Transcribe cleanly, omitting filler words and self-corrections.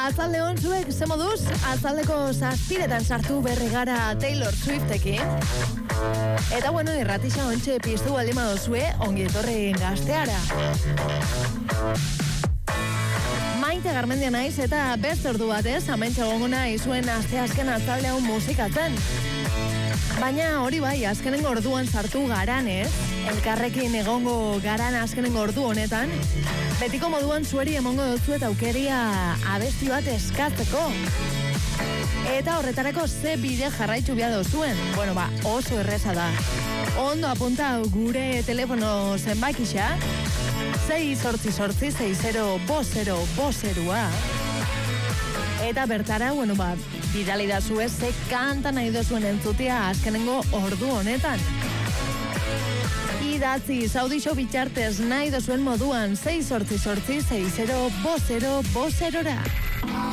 Atzalde hon zuek, ze moduz, atzaldeko zazpiretan sartu berri gara Taylor Swiftekin. Eta bueno, irratisa ontxe piztu baldin badozue, ongi etorri gazteara. Maite Garmendia naiz eta beste ordu batez, amaintza gongo nahi zuen asteazken atzalde hon musikatzen. Baina hori bai, azkenengo orduan sartu garan, elkarrekin egongo garan azkenengo ordu honetan, betiko moduan zueri emongo dutzuet aukeria abesti bat eskatzeko. Eta horretarako ze bide jarraitu behar dozuen. Bueno, oso erreza da. Ondo apunta gure telefono zenbakixa, 688-6050-50. Eta bertara, bidali da zue ze kanta nahi dozuen entzutea azkenengo ordu honetan. Idatzi zaudixo bitxartez nahi dozuen moduan 688-6050-50.